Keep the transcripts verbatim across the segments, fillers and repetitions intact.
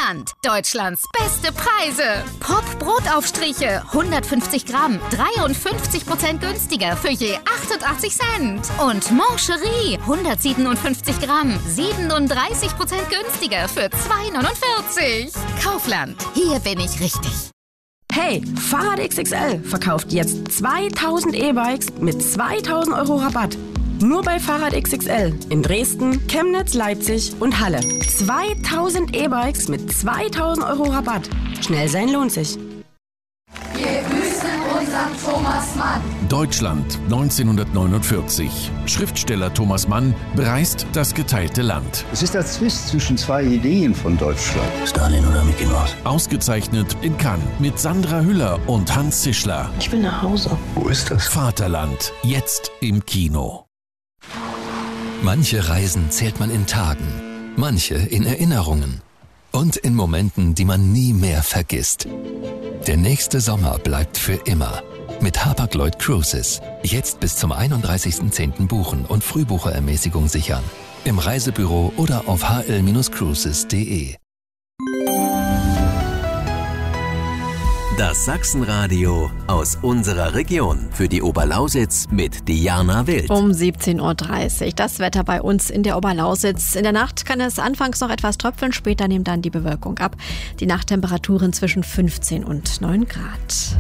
Kaufland. Deutschlands beste Preise. Pop-Brotaufstriche, hundertfünfzig Gramm, dreiundfünfzig Prozent günstiger für je achtundachtzig Cent. Und Mancherie, hundertsiebenundfünfzig Gramm, siebenunddreißig Prozent günstiger für zwei neunundvierzig. Kaufland, hier bin ich richtig. Hey, Fahrrad X X L verkauft jetzt zweitausend E-Bikes mit zweitausend Euro Rabatt. Nur bei Fahrrad X X L in Dresden, Chemnitz, Leipzig und Halle. zweitausend E-Bikes mit zweitausend Euro Rabatt. Schnell sein lohnt sich. Wir grüßen unseren Thomas Mann. Deutschland neunzehnhundertneunundvierzig. Schriftsteller Thomas Mann bereist das geteilte Land. Es ist der Zwist zwischen zwei Ideen von Deutschland. Stalin oder Mickey Mouse? Ausgezeichnet in Cannes mit Sandra Hüller und Hans Zischler. Ich will nach Hause. Wo ist das? Vaterland, jetzt im Kino. Manche Reisen zählt man in Tagen, manche in Erinnerungen und in Momenten, die man nie mehr vergisst. Der nächste Sommer bleibt für immer. Mit Hapag-Lloyd Cruises. Jetzt bis zum einunddreißigsten zehnten buchen und Frühbucherermäßigung sichern. Im Reisebüro oder auf h l cruises punkt d e. Das Sachsenradio aus unserer Region. Für die Oberlausitz mit Diana Wild. Um siebzehn Uhr dreißig. Das Wetter bei uns in der Oberlausitz. In der Nacht kann es anfangs noch etwas tröpfeln, später nimmt dann die Bewölkung ab. Die Nachttemperaturen zwischen fünfzehn und neun Grad.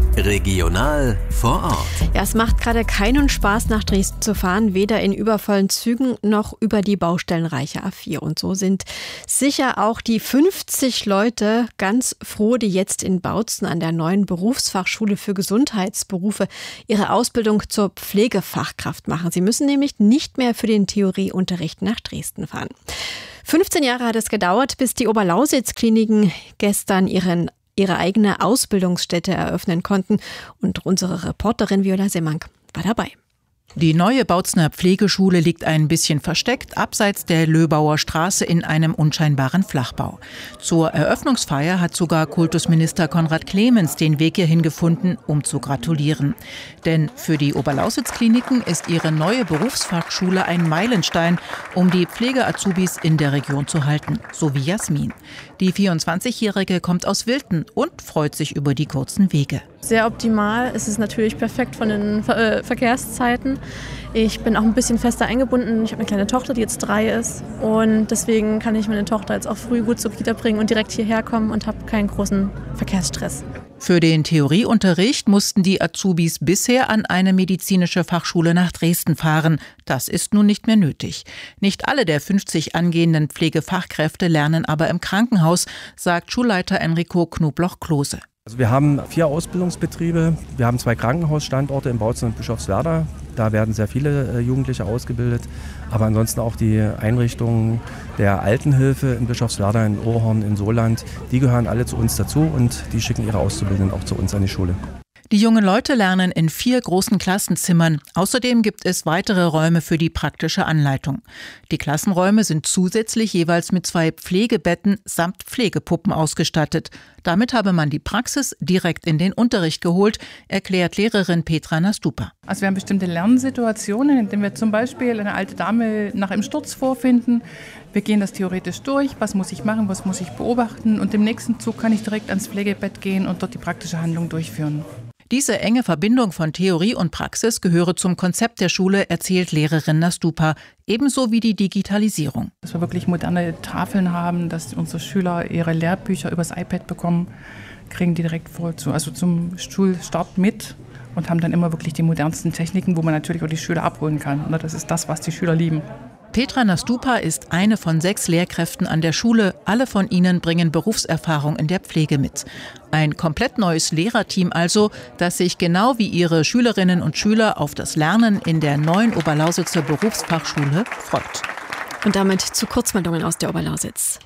Regional vor Ort. Ja, es macht gerade keinen Spaß, nach Dresden zu fahren, weder in übervollen Zügen noch über die baustellenreiche A vier. Und so sind sicher auch die fünfzig Leute ganz froh, die jetzt in Bautzen an der neuen Berufsfachschule für Gesundheitsberufe ihre Ausbildung zur Pflegefachkraft machen. Sie müssen nämlich nicht mehr für den Theorieunterricht nach Dresden fahren. fünfzehn Jahre hat es gedauert, bis die Oberlausitz-Kliniken gestern ihren ihre eigene Ausbildungsstätte eröffnen konnten. Und unsere Reporterin Viola Semank war dabei. Die neue Bautzener Pflegeschule liegt ein bisschen versteckt, abseits der Löbauer Straße in einem unscheinbaren Flachbau. Zur Eröffnungsfeier hat sogar Kultusminister Konrad Clemens den Weg hierhin gefunden, um zu gratulieren. Denn für die Oberlausitz-Kliniken ist ihre neue Berufsfachschule ein Meilenstein, um die Pflege-Azubis in der Region zu halten, so wie Jasmin. Die vierundzwanzigjährige kommt aus Wilten und freut sich über die kurzen Wege. Sehr optimal. Es ist natürlich perfekt von den Ver- äh, Verkehrszeiten. Ich bin auch ein bisschen fester eingebunden. Ich habe eine kleine Tochter, die jetzt drei ist. Und deswegen kann ich meine Tochter jetzt auch früh gut zur Kita bringen und direkt hierher kommen und habe keinen großen Verkehrsstress. Für den Theorieunterricht mussten die Azubis bisher an eine medizinische Fachschule nach Dresden fahren. Das ist nun nicht mehr nötig. Nicht alle der fünfzig angehenden Pflegefachkräfte lernen aber im Krankenhaus, sagt Schulleiter Enrico Knobloch-Klose. Also wir haben vier Ausbildungsbetriebe. Wir haben zwei Krankenhausstandorte in Bautzen und Bischofswerda. Da werden sehr viele Jugendliche ausgebildet. Aber ansonsten auch die Einrichtungen der Altenhilfe in Bischofswerda, in Ohrhorn, in Soland, die gehören alle zu uns dazu und die schicken ihre Auszubildenden auch zu uns an die Schule. Die jungen Leute lernen in vier großen Klassenzimmern. Außerdem gibt es weitere Räume für die praktische Anleitung. Die Klassenräume sind zusätzlich jeweils mit zwei Pflegebetten samt Pflegepuppen ausgestattet. Damit habe man die Praxis direkt in den Unterricht geholt, erklärt Lehrerin Petra Nastupa. Also wir haben bestimmte Lernsituationen, in denen wir zum Beispiel eine alte Dame nach einem Sturz vorfinden. Wir gehen das theoretisch durch, was muss ich machen, was muss ich beobachten, und im nächsten Zug kann ich direkt ans Pflegebett gehen und dort die praktische Handlung durchführen. Diese enge Verbindung von Theorie und Praxis gehöre zum Konzept der Schule, erzählt Lehrerin Nastupa, ebenso wie die Digitalisierung. Dass wir wirklich moderne Tafeln haben, dass unsere Schüler ihre Lehrbücher übers iPad bekommen, kriegen die direkt vor, zu, also zum Schulstart mit und haben dann immer wirklich die modernsten Techniken, wo man natürlich auch die Schüler abholen kann. Das ist das, was die Schüler lieben. Petra Nastupa ist eine von sechs Lehrkräften an der Schule. Alle von ihnen bringen Berufserfahrung in der Pflege mit. Ein komplett neues Lehrerteam also, das sich genau wie ihre Schülerinnen und Schüler auf das Lernen in der neuen Oberlausitzer Berufsfachschule freut. Und damit zu Kurzmeldungen aus der Oberlausitz.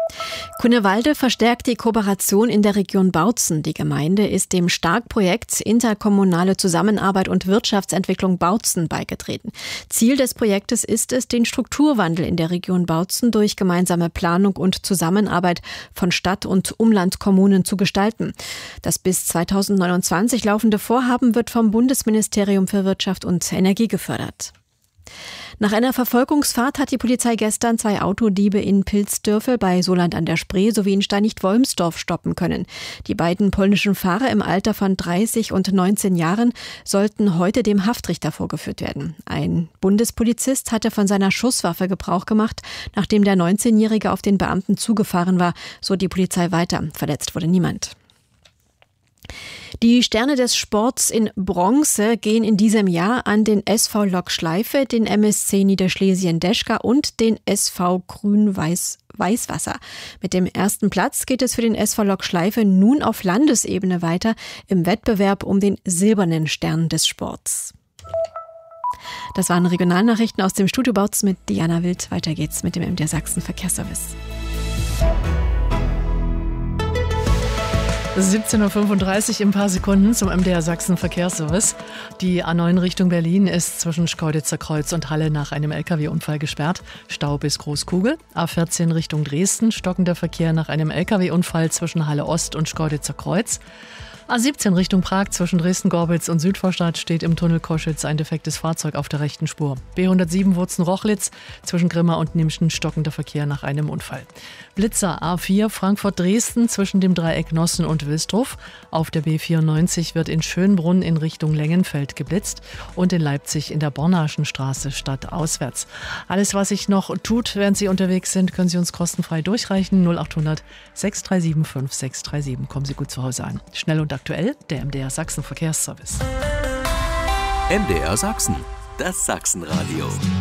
Grünewalde verstärkt die Kooperation in der Region Bautzen. Die Gemeinde ist dem Stark-Projekt Interkommunale Zusammenarbeit und Wirtschaftsentwicklung Bautzen beigetreten. Ziel des Projektes ist es, den Strukturwandel in der Region Bautzen durch gemeinsame Planung und Zusammenarbeit von Stadt- und Umlandkommunen zu gestalten. Das bis zweitausendneunundzwanzig laufende Vorhaben wird vom Bundesministerium für Wirtschaft und Energie gefördert. Nach einer Verfolgungsfahrt hat die Polizei gestern zwei Autodiebe in Pilzdörfel bei Soland an der Spree sowie in Steinicht-Wolmsdorf stoppen können. Die beiden polnischen Fahrer im Alter von dreißig und neunzehn Jahren sollten heute dem Haftrichter vorgeführt werden. Ein Bundespolizist hatte von seiner Schusswaffe Gebrauch gemacht, nachdem der neunzehnjährige auf den Beamten zugefahren war, so die Polizei weiter. Verletzt wurde niemand. Die Sterne des Sports in Bronze gehen in diesem Jahr an den S V Lok Schleife, den M S C Niederschlesien-Deschka und den S V Grün-Weiß Weißwasser. Mit dem ersten Platz geht es für den S V Lok Schleife nun auf Landesebene weiter im Wettbewerb um den silbernen Stern des Sports. Das waren Regionalnachrichten aus dem Studio Bautz mit Diana Wild. Weiter geht's mit dem M D R Sachsen Verkehrsservice. siebzehn Uhr fünfunddreißig in ein paar Sekunden zum M D R Sachsen Verkehrsservice. Die A neun Richtung Berlin ist zwischen Schkeuditzer Kreuz und Halle nach einem L K W-Unfall gesperrt. Stau bis Großkugel. A vierzehn Richtung Dresden, stockender Verkehr nach einem L K W-Unfall zwischen Halle Ost und Schkeuditzer Kreuz. A siebzehn Richtung Prag zwischen Dresden-Gorbitz und Südvorstadt steht im Tunnel Koschitz ein defektes Fahrzeug auf der rechten Spur. B hundertsieben Wurzen-Rochlitz zwischen Grimma und Nimschen stockender Verkehr nach einem Unfall. Blitzer A vier Frankfurt-Dresden zwischen dem Dreieck Nossen und Wilsdruff. Auf der B vierundneunzig wird in Schönbrunn in Richtung Lengenfeld geblitzt und in Leipzig in der Bornaschen Straße stadtauswärts. Alles, was sich noch tut, während Sie unterwegs sind, können Sie uns kostenfrei durchreichen. null achthundert sechs drei sieben fünf sechs drei sieben. Kommen Sie gut zu Hause an. Schnell und aktuell, der M D R Sachsen Verkehrsservice. M D R Sachsen, das Sachsenradio.